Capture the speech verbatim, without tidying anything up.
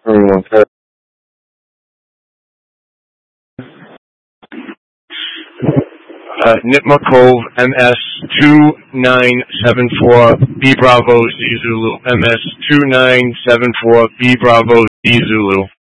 Everyone, Uh, Nipmuc Cove, M S two nine seven four, B Bravo, Z Zulu, M S two nine seven four, B Bravo, Z Zulu.